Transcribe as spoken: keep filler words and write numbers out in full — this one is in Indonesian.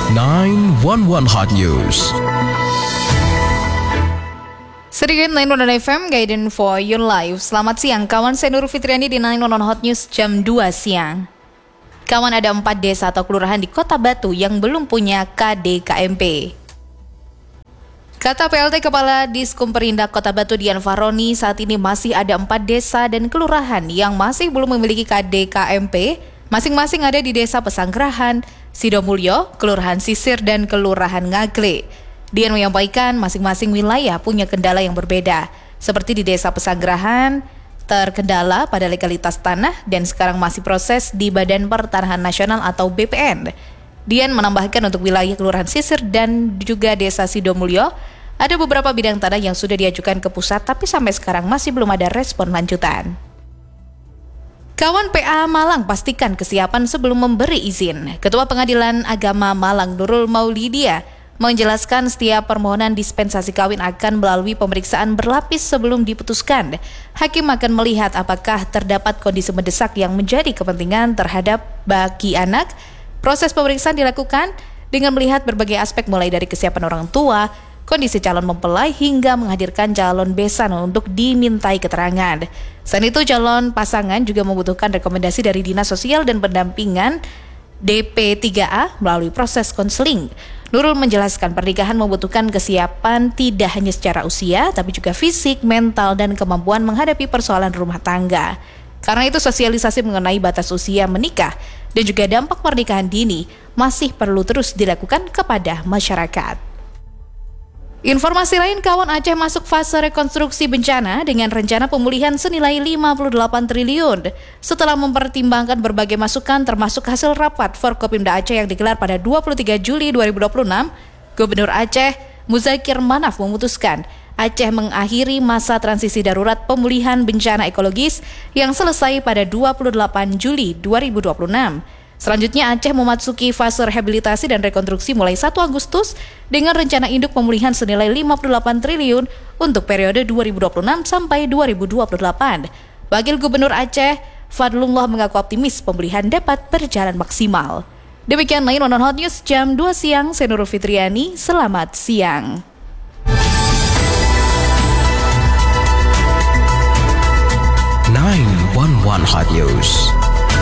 sembilan satu satu Hot News. Sedikit sembilan satu satu F M, Guidance for Your Life. Selamat siang, kawan, saya Nurul Fitriani di sembilan satu satu Hot News jam dua siang. Kawan, ada empat desa atau kelurahan di Kota Batu yang belum punya K D K M P. Kata P L T Kepala Diskumperindak Kota Batu Dian Faroni, saat ini masih ada empat desa dan kelurahan yang masih belum memiliki K D K M P. Masing-masing ada di Desa Pesanggerahan, Sidomulyo, Kelurahan Sisir, dan Kelurahan Ngagle. Dian menyampaikan masing-masing wilayah punya kendala yang berbeda. Seperti di Desa Pesanggerahan, terkendala pada legalitas tanah dan sekarang masih proses di Badan Pertanahan Nasional atau B P N. Dian menambahkan untuk wilayah Kelurahan Sisir dan juga Desa Sidomulyo, ada beberapa bidang tanah yang sudah diajukan ke pusat tapi sampai sekarang masih belum ada respon lanjutan. Kawan, P A Malang pastikan kesiapan sebelum memberi izin. Ketua Pengadilan Agama Malang Nurul Maulidia menjelaskan setiap permohonan dispensasi kawin akan melalui pemeriksaan berlapis sebelum diputuskan. Hakim akan melihat apakah terdapat kondisi mendesak yang menjadi kepentingan terhadap bagi anak. Proses pemeriksaan dilakukan dengan melihat berbagai aspek mulai dari kesiapan orang tua, kondisi calon mempelai hingga menghadirkan calon besan untuk dimintai keterangan. Selain itu, calon pasangan juga membutuhkan rekomendasi dari Dinas Sosial dan Pendampingan D P tiga A melalui proses konseling. Nurul menjelaskan pernikahan membutuhkan kesiapan tidak hanya secara usia, tapi juga fisik, mental, dan kemampuan menghadapi persoalan rumah tangga. Karena itu, sosialisasi mengenai batas usia menikah dan juga dampak pernikahan dini masih perlu terus dilakukan kepada masyarakat. Informasi lain, kawan, Aceh masuk fase rekonstruksi bencana dengan rencana pemulihan senilai lima puluh delapan triliun. Setelah mempertimbangkan berbagai masukan termasuk hasil rapat Forkopimda Aceh yang digelar pada dua puluh tiga Juli dua ribu dua puluh enam, Gubernur Aceh Muzakir Manaf memutuskan Aceh mengakhiri masa transisi darurat pemulihan bencana ekologis yang selesai pada dua puluh delapan Juli dua ribu dua puluh enam. Selanjutnya, Aceh memasuki fase rehabilitasi dan rekonstruksi mulai satu Agustus dengan rencana induk pemulihan senilai lima puluh delapan triliun untuk periode dua ribu dua puluh enam sampai dua ribu dua puluh delapan. Wakil Gubernur Aceh, Fadlullah, mengaku optimis pemulihan dapat berjalan maksimal. Demikian lain Nonton Hot News jam dua siang, saya Nurul Fitriani, selamat siang. sembilan satu satu Hot News.